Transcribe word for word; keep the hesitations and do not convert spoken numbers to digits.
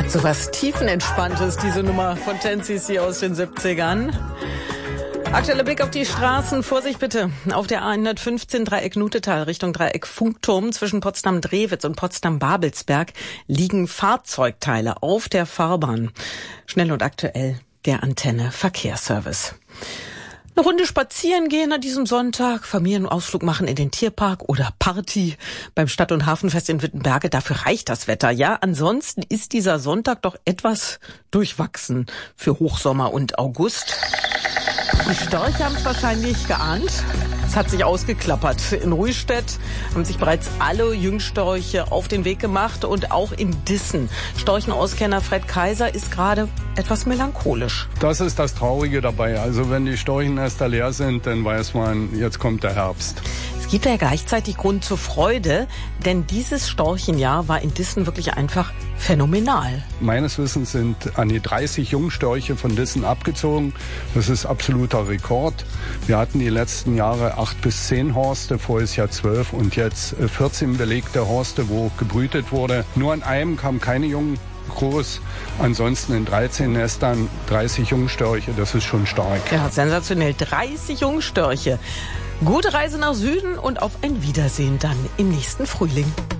Hat so was Tiefenentspanntes, diese Nummer von zehn Cc aus den siebzigern. Aktueller Blick auf die Straßen. Vorsicht bitte. Auf der A hundertfünfzehn Dreieck Nutetal Richtung Dreieck Funkturm zwischen Potsdam-Drewitz und Potsdam-Babelsberg liegen Fahrzeugteile auf der Fahrbahn. Schnell und aktuell der Antenne Verkehrsservice. Eine Runde spazieren gehen an diesem Sonntag, Familienausflug machen in den Tierpark oder Party beim Stadt- und Hafenfest in Wittenberge. Dafür reicht das Wetter. Ja, ansonsten ist dieser Sonntag doch etwas durchwachsen für Hochsommer und August. Die Störche haben es wahrscheinlich geahnt. Es hat sich ausgeklappert. In Ruistedt haben sich bereits alle Jungstörche auf den Weg gemacht und auch in Dissen. Storchenauskenner Fred Kaiser ist gerade etwas melancholisch. Das ist das Traurige dabei. Also wenn die Storchennester leer sind, dann weiß man, jetzt kommt der Herbst. Es gibt ja gleichzeitig Grund zur Freude, denn dieses Storchenjahr war in Dissen wirklich einfach phänomenal. Meines Wissens sind an die dreißig Jungstörche von Dissen abgezogen. Das ist absoluter Rekord. Wir hatten die letzten Jahre acht bis zehn Horste, voriges Jahr zwölf und jetzt vierzehn belegte Horste, wo gebrütet wurde. Nur an einem kamen keine Jungen groß. Ansonsten in dreizehn Nestern dreißig Jungstörche. Das ist schon stark. Ja, sensationell. dreißig Jungstörche. Gute Reise nach Süden und auf ein Wiedersehen dann im nächsten Frühling.